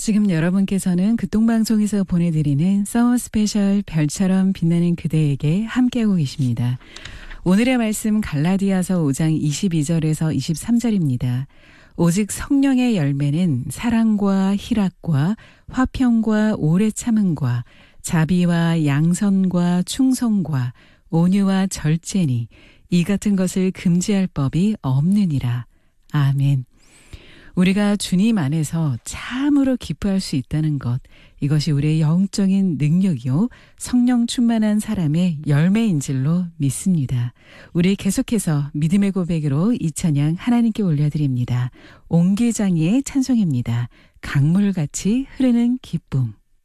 지금 여러분께서는 극동방송에서 보내드리는 서머 스페셜 별처럼 빛나는 그대에게 함께하고 계십니다. 오늘의 말씀 갈라디아서 5장 22절에서 23절입니다. 오직 성령의 열매는 사랑과 희락과 화평과 오래 참음과 자비와 양선과 충성과 온유와 절제니 이 같은 것을 금지할 법이 없느니라. 아멘. 우리가 주님 안에서 참으로 기뻐할 수 있다는 것, 이것이 우리의 영적인 능력이요 성령 충만한 사람의 열매인 줄로 믿습니다. 우리 계속해서 믿음의 고백으로 이 찬양 하나님께 올려드립니다. 옹기장이의 찬송입니다. 강물같이 흐르는 기쁨.